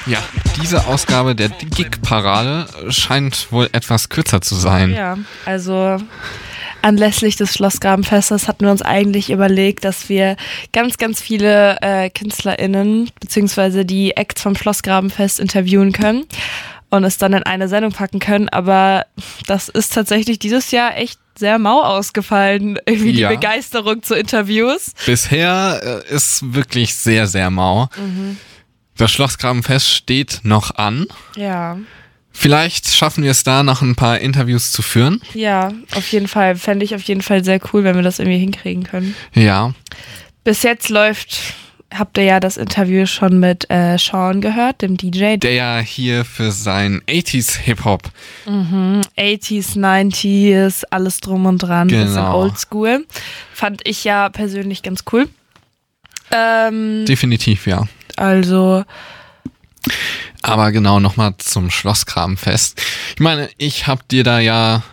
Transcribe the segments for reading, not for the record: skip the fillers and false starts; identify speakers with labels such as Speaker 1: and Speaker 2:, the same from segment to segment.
Speaker 1: Ja, diese Ausgabe der Gig-Parade scheint wohl etwas kürzer zu sein.
Speaker 2: Ja, also anlässlich des Schlossgrabenfestes hatten wir uns eigentlich überlegt, dass wir ganz, ganz viele KünstlerInnen beziehungsweise die Acts vom Schlossgrabenfest interviewen können und es dann in eine Sendung packen können, aber das ist tatsächlich dieses Jahr echt sehr mau ausgefallen, irgendwie die Begeisterung zu Interviews.
Speaker 1: Bisher ist wirklich sehr, sehr mau. Das Schlossgrabenfest steht noch an.
Speaker 2: Ja.
Speaker 1: Vielleicht schaffen wir es da, noch ein paar Interviews zu führen.
Speaker 2: Ja, auf jeden Fall. Fände ich auf jeden Fall sehr cool, wenn wir das irgendwie hinkriegen können.
Speaker 1: Ja.
Speaker 2: Bis jetzt habt ihr ja das Interview schon mit Sean gehört, dem DJ.
Speaker 1: Der ja hier für sein 80s Hip-Hop.
Speaker 2: 80s, 90s, alles drum und dran.
Speaker 1: Genau.
Speaker 2: Bisschen oldschool. Fand ich ja persönlich ganz cool.
Speaker 1: Definitiv, ja.
Speaker 2: Also.
Speaker 1: Aber genau, nochmal zum Schlossgrabenfest. Ich meine, ich hab dir da ja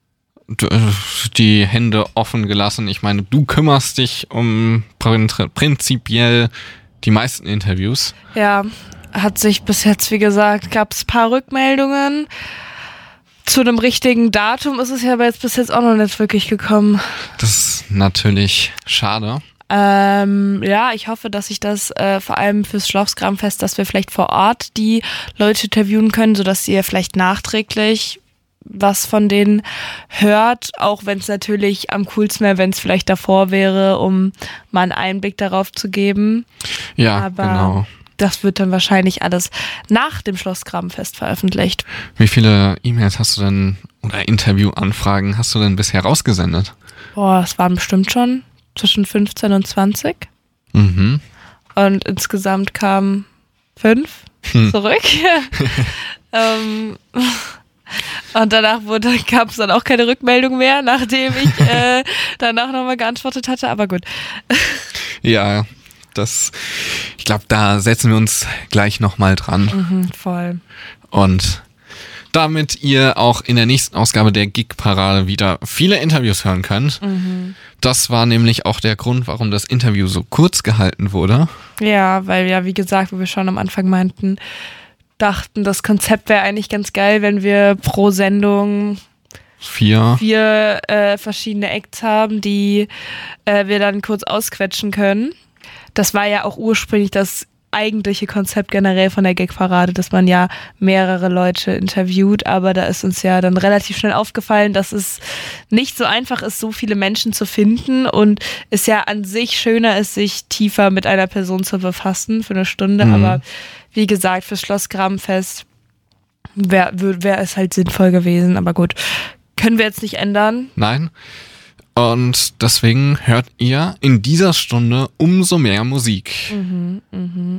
Speaker 1: die Hände offen gelassen. Ich meine, du kümmerst dich um prinzipiell die meisten Interviews.
Speaker 2: Ja, hat sich bis jetzt, wie gesagt, gab es ein paar Rückmeldungen. Zu einem richtigen Datum ist es ja aber jetzt bis jetzt auch noch nicht wirklich gekommen.
Speaker 1: Das ist natürlich schade.
Speaker 2: Ja, ich hoffe, dass ich das vor allem fürs Schlossgrabenfest, dass wir vielleicht vor Ort die Leute interviewen können, sodass ihr vielleicht nachträglich was von denen hört, auch wenn es natürlich am coolsten wäre, wenn es vielleicht davor wäre, um mal einen Einblick darauf zu geben.
Speaker 1: Ja,
Speaker 2: aber
Speaker 1: genau.
Speaker 2: Das wird dann wahrscheinlich alles nach dem Schlossgrabenfest veröffentlicht.
Speaker 1: Wie viele E-Mails hast du denn oder Interviewanfragen hast du denn bisher rausgesendet?
Speaker 2: Boah, es waren bestimmt schon zwischen 15 und 20.
Speaker 1: Mhm.
Speaker 2: Und insgesamt kamen 5 zurück. Und danach gab es dann auch keine Rückmeldung mehr, nachdem ich danach nochmal geantwortet hatte. Aber gut.
Speaker 1: Ja, ich glaube, da setzen wir uns gleich nochmal dran.
Speaker 2: Voll.
Speaker 1: Und damit ihr auch in der nächsten Ausgabe der Gig-Parade wieder viele Interviews hören könnt. Das war nämlich auch der Grund, warum das Interview so kurz gehalten wurde.
Speaker 2: Ja, weil ja, wie gesagt, wie wir schon am Anfang meinten, dachten, das Konzept wäre eigentlich ganz geil, wenn wir pro Sendung 4 verschiedene Acts haben, die wir dann kurz ausquetschen können. Das war ja auch ursprünglich das eigentliche Konzept generell von der Gag-Parade, dass man ja mehrere Leute interviewt, aber da ist uns ja dann relativ schnell aufgefallen, dass es nicht so einfach ist, so viele Menschen zu finden und es ja an sich schöner ist, sich tiefer mit einer Person zu befassen für eine Stunde, aber wie gesagt, fürs Schlossgrabenfest wäre es halt sinnvoll gewesen, aber gut, können wir jetzt nicht ändern.
Speaker 1: Nein. Und deswegen hört ihr in dieser Stunde umso mehr Musik.